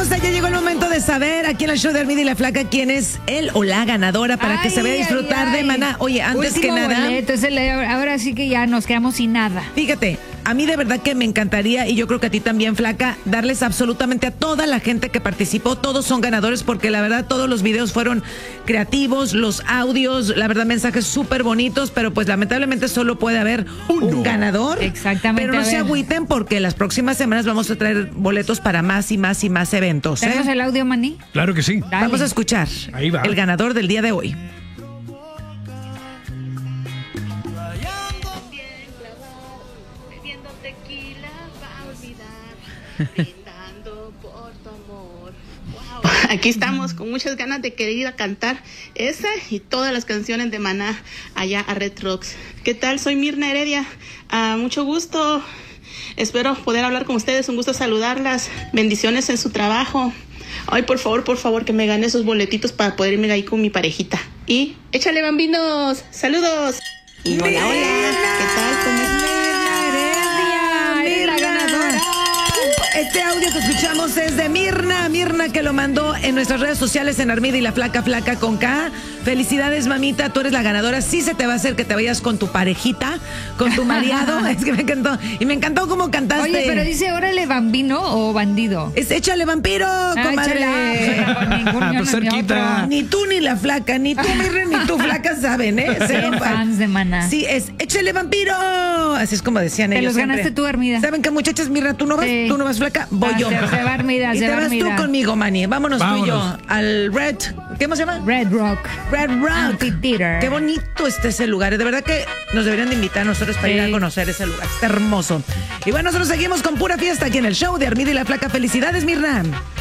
hermosa, ya llegó el momento de saber aquí en el show de Armida y la Flaca quién es él o la ganadora para que se vaya a disfrutar de Maná. Oye, antes Último que nada, boleto, ahora sí que ya nos quedamos sin nada. fíjate, a mí de verdad que me encantaría, y yo creo que a ti también, Flaca, darles absolutamente a toda la gente que participó. Todos son ganadores porque la verdad todos los videos fueron creativos, los audios, la verdad mensajes súper bonitos, pero pues lamentablemente solo puede haber un ganador. Exactamente. Pero no se agüiten porque las próximas semanas vamos a traer boletos para más y más y más eventos. ¿Tenemos el audio, Maní? Claro que sí. Dale. Vamos a escuchar Ahí va. el ganador del día de hoy. Bebiendo tequila va a olvidar, brindando por tu amor. Wow. Aquí estamos con muchas ganas de querer ir a cantar esa y todas las canciones de Maná allá a Red Rocks. ¿Qué tal? Soy Mirna Heredia. Mucho gusto. Espero poder hablar con ustedes. Un gusto saludarlas. Bendiciones en su trabajo. Ay, por favor, que me gane esos boletitos para poder irme ahí con mi parejita. Y échale, bambinos. Saludos. Y hola, ¿qué tal? ¿Cómo están? Heredia, es la ganadora. Este audio que escuchamos es de Mirna que lo mandó en nuestras redes sociales en Armida y la Flaca con K. Felicidades, mamita, tú eres la ganadora. Sí se te va a hacer que te vayas con tu parejita, con tu mareado. Es que me encantó. Y me encantó cómo cantaste. Oye, pero dice, órale, bambino o bandido. Es échale vampiro, comadre. Échale. Cerquita. Ni tú ni la Flaca, ni tú, Mirna, ni tú, Flaca, saben, ¿eh? Bien fans de Maná. Sí, es échale vampiro. Así es como decían Te ellos. los siempre. ganaste tú, Armida. ¿Saben qué, muchachas? Mirna, tú no vas, Sí. tú no vas, Flaca, voy yo. Se va Armida, Y se te va vas Armida. tú conmigo, Manny. Vámonos tú y yo Vámonos. al Red. ¿Cómo se llama? Red Rock. Red Rock. Amphitheater. Qué bonito está ese lugar. De verdad que nos deberían de invitar a nosotros para ir a conocer ese lugar. Está hermoso. Y bueno, nosotros seguimos con pura fiesta aquí en el show de Armida y la Flaca. Felicidades, Mirna.